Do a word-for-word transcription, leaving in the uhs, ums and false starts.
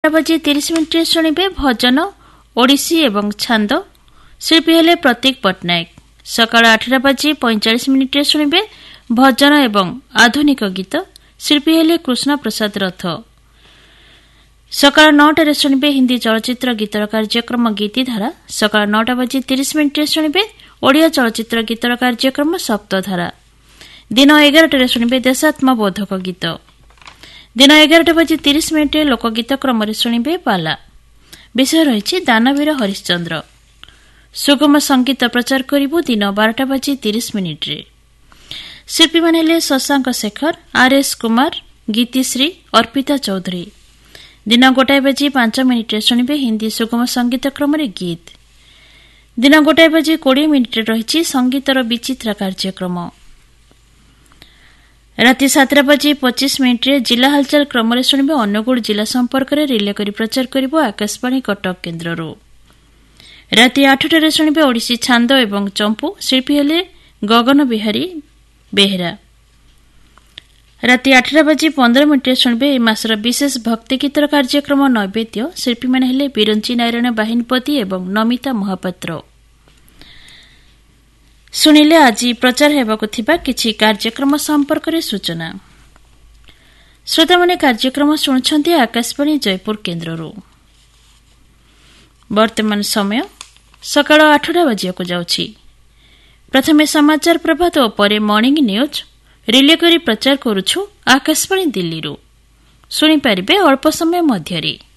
ନଅଟା ବାଜି ତିରିଶ ମିନିଟ୍ରେ ଶୁଣିବେ ଭଜନ, ଓଡ଼ିଶୀ ଏବଂ ଛାନ୍ଦ। ଶିଳ୍ପୀ ହେଲେ ପ୍ରତୀକ ପଟ୍ଟନାୟକ। ସକାଳ ଆଠଟା ବାଜି ପଇଁଚାଳିଶ ମିନିଟ୍ରେ ଶୁଣିବେ ଭଜନ ଏବଂ ଆଧୁନିକ ଗୀତ। ଶିଳ୍ପୀ ହେଲେ କୃଷ୍ଣ ପ୍ରସାଦ ରଥ। ସକାଳ ନଅଟାରେ ଶୁଣିବେ ହିନ୍ଦୀ ଚଳଚ୍ଚିତ୍ର ଗୀତର କାର୍ଯ୍ୟକ୍ରମ ଗୀତିଧାରା। ସକାଳ ନଅଟା ବାଜି ତିରିଶ ମିନିଟ୍ରେ ଶୁଣିବେ ଓଡ଼ିଆ ଚଳଚ୍ଚିତ୍ର ଗୀତର କାର୍ଯ୍ୟକ୍ରମ ସପ୍ତଧାରା। ଦିନ ଏଗାରଟାରେ ଶୁଣିବେ ଦେଶାତ୍ମବୋଧକ ଗୀତ। ଦିନ ଏଗାରଟା ବାଜି ତିରିଶ ମିନିଟ୍ରେ ଲୋକଗୀତ କ୍ରମରେ ଶୁଣିବେ ପାଲା। ବିଷୟ ରହିଛି ଦାନବୀର ହରିଶ୍ଚନ୍ଦ୍ର। ସୁଗମ ସଙ୍ଗୀତ ପ୍ରଚାର କରିବୁ ଦିନ ବାରଟା ବାଜି ତିରିଶ ମିନିଟ୍ରେ। ଶିଳ୍ପୀମାନେ ହେଲେ ଶଶାଙ୍କ ଶେଖର, ଆର୍ଏସ୍ କୁମାର, ଗୀତିଶ୍ରୀ, ଅର୍ପିତା ଚୌଧୁରୀ। ଦିନ ଗୋଟାଏ ବାଜି ପାଞ୍ଚ ମିନିଟ୍ରେ ଶୁଣିବେ ହିନ୍ଦୀ ସୁଗମ ସଙ୍ଗୀତ କ୍ରମରେ ଗୀତ। ଦିନ ଗୋଟାଏ ବାଜି କୋଡ଼ିଏ ମିନିଟ୍ରେ ରହିଛି ସଙ୍ଗୀତର ବିଚିତ୍ରା କାର୍ଯ୍ୟକ୍ରମ। ରାତି ସାତଟା ବାଜି ପଚିଶ ମିନିଟ୍ରେ ଜିଲ୍ଲା ହାଲଚାଲ କ୍ରମରେ ଶୁଣିବେ ଅନୁଗୁଳ ଜିଲ୍ଲା ସମ୍ପର୍କରେ ରିଲେ କରି ପ୍ରଚାର କରିବ ଆକାଶବାଣୀ କଟକ କେନ୍ଦ୍ରରୁ। ରାତି ଆଠଟାରେ ଶୁଣିବେ ଓଡ଼ିଶୀ ଛାନ୍ଦ ଏବଂ ଚମ୍ପୁ। ଶିଳ୍ପୀ ହେଲେ ଗଗନ ବିହାରୀ ବେହେରା। ରାତି ଆଠଟା ବାଜି ପନ୍ଦର ମିନିଟ୍ରେ ଶୁଣିବେ ଏହି ମାସର ବିଶେଷ ଭକ୍ତି ଗୀତର କାର୍ଯ୍ୟକ୍ରମ ନୈବେଦ୍ୟ। ଶିଳ୍ପୀମାନେ ହେଲେ ବିରଞ୍ଚି ନାରାୟଣ ବାହିନୀପତି ଏବଂ ନମିତା ମହାପାତ୍ର। ଶୁଣିଲେ ଆଜି ପ୍ରଚାର ହେବାକୁ ଥିବା କିଛି କାର୍ଯ୍ୟକ୍ରମ ସମ୍ପର୍କରେ ସୂଚନା। ଶ୍ରୋତାମାନେ କାର୍ଯ୍ୟକ୍ରମ ଶୁଣୁଛନ୍ତି ଆକାଶବାଣୀ ଜୟପୁର କେନ୍ଦ୍ରରୁ। ବର୍ତ୍ତମାନ ସମୟ ସକାଳ ଆଠଟା ବାଜିବାକୁ ଯାଉଛି। ପ୍ରଥମେ ସମାଚାର ପ୍ରଭାତ ଓ ପରେ ମର୍ଣ୍ଣିଂ ନ୍ୟୁଜ୍ ରିଲେ କରି ପ୍ରଚାର କରୁଛୁ ଆକାଶବାଣୀ ଦିଲ୍ଲୀରୁ। ଶୁଣିପାରିବେ ଅଳ୍ପ ସମୟ ମଧ୍ୟରେ।